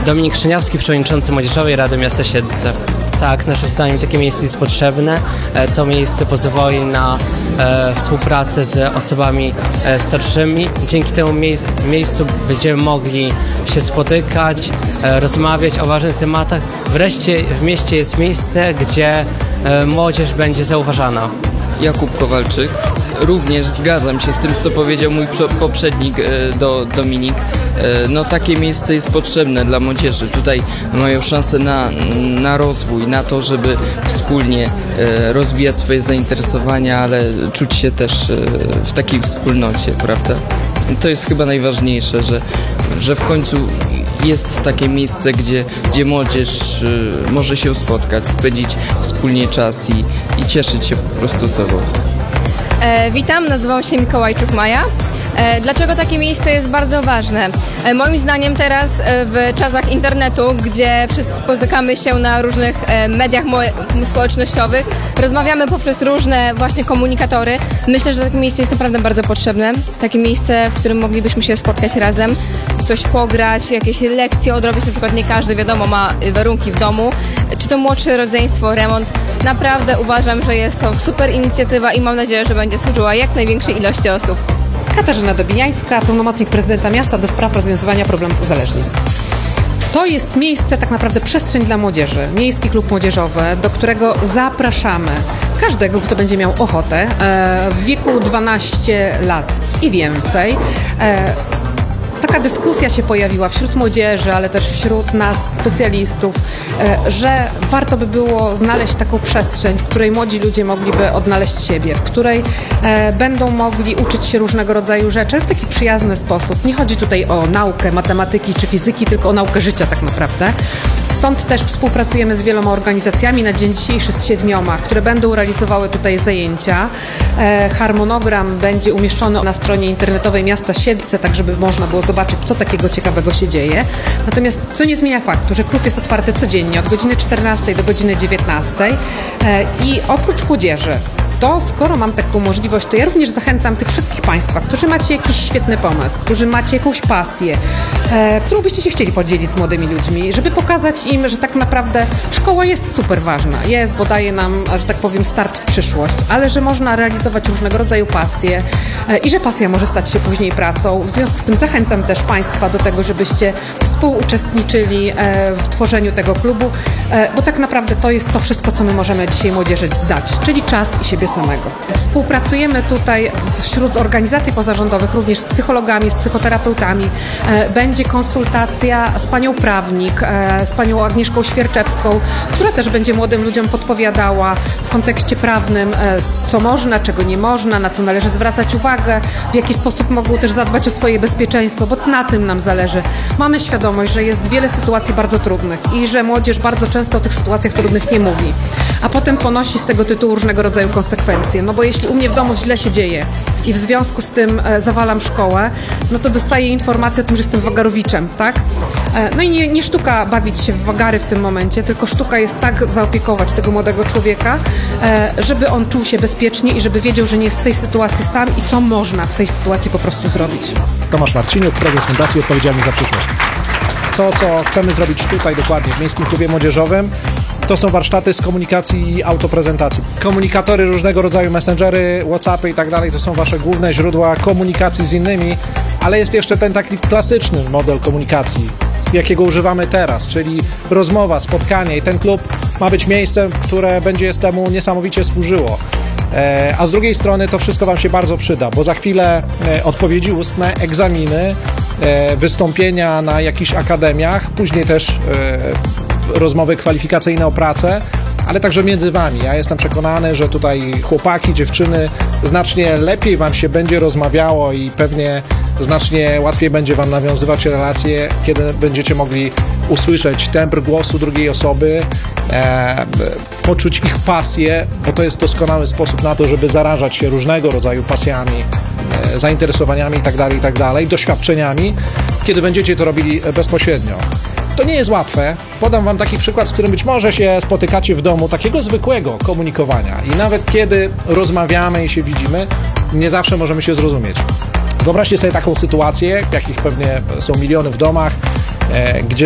Dominik Szyniawski, przewodniczący Młodzieżowej Rady Miasta Siedlce. Tak, naszym zdaniem takie miejsce jest potrzebne. To miejsce pozwoli na współpracę z osobami starszymi. Dzięki temu miejscu będziemy mogli się spotykać, rozmawiać o ważnych tematach. Wreszcie w mieście jest miejsce, gdzie młodzież będzie zauważana. Jakub Kowalczyk. Również zgadzam się z tym, co powiedział mój poprzednik Dominik. No takie miejsce jest potrzebne dla młodzieży. Tutaj mają szansę na rozwój, na to, żeby wspólnie rozwijać swoje zainteresowania, ale czuć się też w takiej wspólnocie, prawda? To jest chyba najważniejsze, że w końcu jest takie miejsce, gdzie młodzież może się spotkać, spędzić wspólnie czas i cieszyć się po prostu sobą. Witam, nazywam się Mikołajczuk Maja. Dlaczego takie miejsce jest bardzo ważne? Moim zdaniem teraz w czasach internetu, gdzie wszyscy spotykamy się na różnych mediach społecznościowych, rozmawiamy poprzez różne właśnie komunikatory. Myślę, że takie miejsce jest naprawdę bardzo potrzebne. Takie miejsce, w którym moglibyśmy się spotkać razem, coś pograć, jakieś lekcje odrobić. Na przykład nie każdy, wiadomo, ma warunki w domu. Czy to młodsze rodzeństwo, remont. Naprawdę uważam, że jest to super inicjatywa i mam nadzieję, że będzie służyła jak największej ilości osób. Katarzyna Dobijańska, pełnomocnik prezydenta miasta do spraw rozwiązywania problemów uzależnień. To jest miejsce, tak naprawdę przestrzeń dla młodzieży, miejski klub młodzieżowy, do którego zapraszamy każdego, kto będzie miał ochotę w wieku 12 lat i więcej. Taka dyskusja się pojawiła wśród młodzieży, ale też wśród nas, specjalistów, że warto by było znaleźć taką przestrzeń, w której młodzi ludzie mogliby odnaleźć siebie, w której będą mogli uczyć się różnego rodzaju rzeczy w taki przyjazny sposób. Nie chodzi tutaj o naukę matematyki czy fizyki, tylko o naukę życia tak naprawdę. Stąd też współpracujemy z wieloma organizacjami, na dzień dzisiejszy z 7, które będą realizowały tutaj zajęcia. Harmonogram będzie umieszczony na stronie internetowej miasta Siedlce, tak żeby można było zobaczyć, co takiego ciekawego się dzieje. Natomiast co nie zmienia faktu, że klub jest otwarty codziennie od godziny 14 do godziny 19 i oprócz młodzieży, to skoro mam taką możliwość, to ja również zachęcam tych wszystkich Państwa, którzy macie jakiś świetny pomysł, którzy macie jakąś pasję, którą byście się chcieli podzielić z młodymi ludźmi, żeby pokazać im, że tak naprawdę szkoła jest super ważna, bo daje nam, że tak powiem, start w przyszłość, ale że można realizować różnego rodzaju pasje i że pasja może stać się później pracą. W związku z tym zachęcam też Państwa do tego, żebyście współuczestniczyli w tworzeniu tego klubu, bo tak naprawdę to jest to wszystko, co my możemy dzisiaj młodzieży dać, czyli czas i siebie samego. Współpracujemy tutaj wśród organizacji pozarządowych również z psychologami, z psychoterapeutami. Będzie konsultacja z panią prawnik, z panią Agnieszką Świerczewską, która też będzie młodym ludziom podpowiadała w kontekście prawnym, co można, czego nie można, na co należy zwracać uwagę, w jaki sposób mogą też zadbać o swoje bezpieczeństwo, bo na tym nam zależy. Mamy świadomość, że jest wiele sytuacji bardzo trudnych i że młodzież bardzo często o tych sytuacjach trudnych nie mówi, a potem ponosi z tego tytułu różnego rodzaju konsekwencje. No bo jeśli u mnie w domu źle się dzieje i w związku z tym zawalam szkołę, no to dostaję informację o tym, że jestem wagarowiczem, tak? No i nie sztuka bawić się w wagary w tym momencie, tylko sztuka jest tak zaopiekować tego młodego człowieka, żeby on czuł się bezpiecznie i żeby wiedział, że nie jest w tej sytuacji sam i co można w tej sytuacji po prostu zrobić. Tomasz Marciniuk, prezes Fundacji Odpowiedzialni za przyszłość. To, co chcemy zrobić tutaj dokładnie w Miejskim Klubie Młodzieżowym, to są warsztaty z komunikacji i autoprezentacji. Komunikatory, różnego rodzaju messengery, WhatsAppy i tak dalej, to są wasze główne źródła komunikacji z innymi, ale jest jeszcze ten taki klasyczny model komunikacji, jakiego używamy teraz, czyli rozmowa, spotkanie i ten klub ma być miejscem, które będzie temu niesamowicie służyło. A z drugiej strony to wszystko wam się bardzo przyda, bo za chwilę odpowiedzi ustne, egzaminy, wystąpienia na jakichś akademiach, później też rozmowy kwalifikacyjne o pracę, ale także między wami. Ja jestem przekonany, że tutaj chłopaki, dziewczyny, znacznie lepiej wam się będzie rozmawiało i pewnie znacznie łatwiej będzie wam nawiązywać relacje, kiedy będziecie mogli usłyszeć tembr głosu drugiej osoby, poczuć ich pasję, bo to jest doskonały sposób na to, żeby zarażać się różnego rodzaju pasjami, zainteresowaniami itd., doświadczeniami, kiedy będziecie to robili bezpośrednio. To nie jest łatwe. Podam wam taki przykład, z którym być może się spotykacie w domu, takiego zwykłego komunikowania i nawet kiedy rozmawiamy i się widzimy, nie zawsze możemy się zrozumieć. Wyobraźcie sobie taką sytuację, jakich pewnie są miliony w domach, gdzie